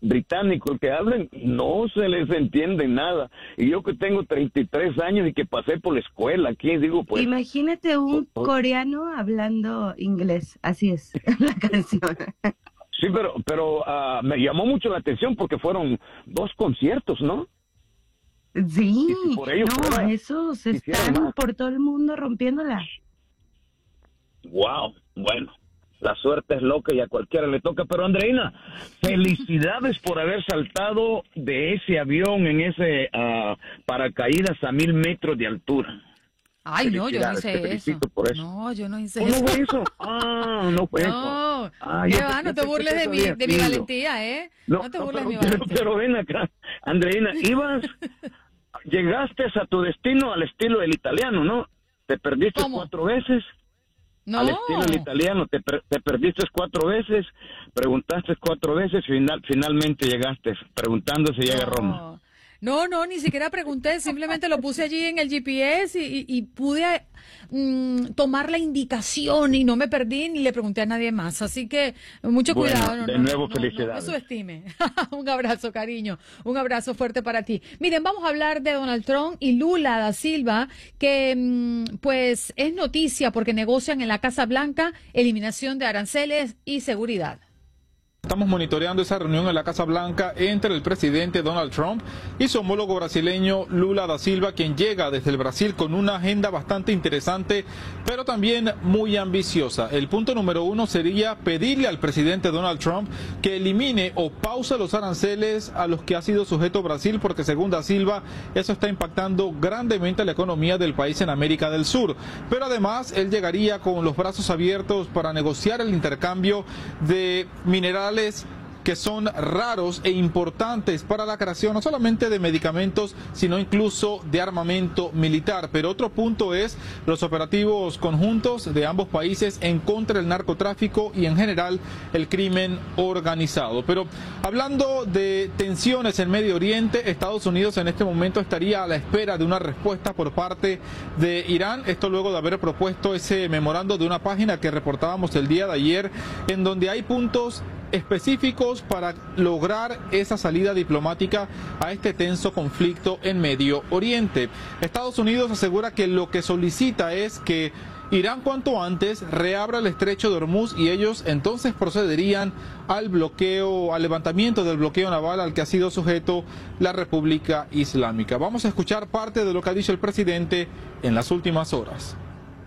británico, el que hablen, no se les entiende nada. Y yo que tengo 33 años y que pasé por la escuela aquí, digo, pues... Imagínate un coreano hablando inglés, así es la canción. Sí, pero me llamó mucho la atención porque fueron 2 conciertos, ¿no? Sí, si por ello esos están por todo el mundo rompiéndola. Wow, bueno, la suerte es loca y a cualquiera le toca. Pero Andreina, felicidades por haber saltado de ese avión en ese paracaídas a 1000 metros de altura. Ay, no, yo no hice eso. Eso. No, yo no hice eso. ¿No fue eso? No fue eso. No, no te burles de mi valentía, ¿eh? No te burles de mi valentía. Pero ven acá, Andreina, llegaste a tu destino al estilo del italiano, ¿no? Te perdiste 4 veces. No. Al estilo del italiano, te perdiste 4 veces, preguntaste 4 veces, finalmente llegaste, preguntando si llega a Roma. No, ni siquiera pregunté, simplemente lo puse allí en el GPS y pude tomar la indicación y no me perdí ni le pregunté a nadie más. Así que mucho cuidado. De nuevo, felicidades. No subestime. Un abrazo, cariño. Un abrazo fuerte para ti. Miren, vamos a hablar de Donald Trump y Lula da Silva, que pues es noticia porque negocian en la Casa Blanca eliminación de aranceles y seguridad. Estamos monitoreando esa reunión en la Casa Blanca entre el presidente Donald Trump y su homólogo brasileño Lula da Silva, quien llega desde el Brasil con una agenda bastante interesante, pero también muy ambiciosa. El punto número 1 sería pedirle al presidente Donald Trump que elimine o pause los aranceles a los que ha sido sujeto Brasil, porque según da Silva, eso está impactando grandemente la economía del país en América del Sur. Pero además, él llegaría con los brazos abiertos para negociar el intercambio de minerales que son raros e importantes para la creación no solamente de medicamentos, sino incluso de armamento militar. Pero otro punto es los operativos conjuntos de ambos países en contra del narcotráfico y en general el crimen organizado. Pero hablando de tensiones en Medio Oriente, Estados Unidos en este momento estaría a la espera de una respuesta por parte de Irán. Esto luego de haber propuesto ese memorando de una página que reportábamos el día de ayer, en donde hay puntos específicos para lograr esa salida diplomática a este tenso conflicto en Medio Oriente. Estados Unidos asegura que lo que solicita es que Irán cuanto antes reabra el estrecho de Hormuz y ellos entonces procederían al levantamiento del bloqueo naval al que ha sido sujeto la República Islámica. Vamos a escuchar parte de lo que ha dicho el presidente en las últimas horas.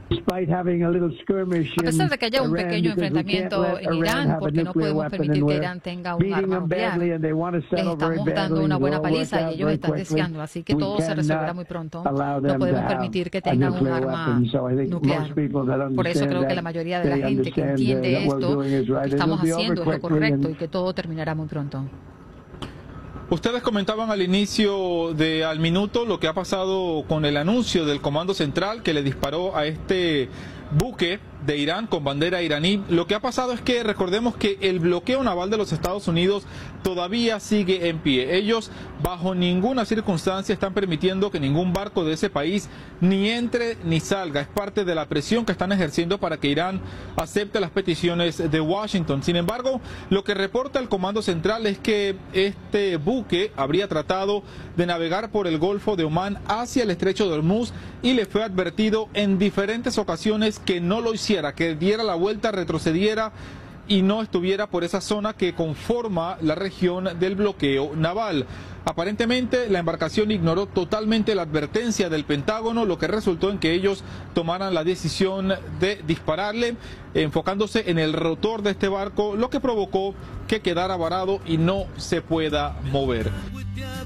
A pesar de que haya un pequeño enfrentamiento en Irán, porque no podemos permitir que Irán tenga un arma nuclear, les estamos dando una buena paliza y ellos están deseando, así que todo se resolverá muy pronto. No podemos permitir que tengan un arma nuclear. Por eso creo que la mayoría de la gente que entiende esto, que estamos haciendo es lo correcto y que todo terminará muy pronto. Ustedes comentaban al inicio de Al Minuto lo que ha pasado con el anuncio del Comando Central que le disparó a este buque de Irán con bandera iraní. Lo que ha pasado es que recordemos que el bloqueo naval de los Estados Unidos todavía sigue en pie. Ellos bajo ninguna circunstancia están permitiendo que ningún barco de ese país ni entre ni salga. Es parte de la presión que están ejerciendo para que Irán acepte las peticiones de Washington. Sin embargo, lo que reporta el Comando Central es que este buque habría tratado de navegar por el Golfo de Omán hacia el estrecho de Hormuz y le fue advertido en diferentes ocasiones que no lo hiciera, que diera la vuelta, retrocediera y no estuviera por esa zona que conforma la región del bloqueo naval. Aparentemente la embarcación ignoró totalmente la advertencia del Pentágono, lo que resultó en que ellos tomaran la decisión de dispararle, enfocándose en el rotor de este barco, lo que provocó que quedara varado y no se pueda mover.